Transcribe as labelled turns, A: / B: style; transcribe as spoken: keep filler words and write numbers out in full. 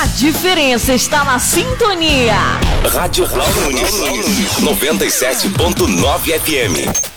A: A diferença está na sintonia.
B: Rádio Lauro Muniz, noventa e sete ponto nove F M.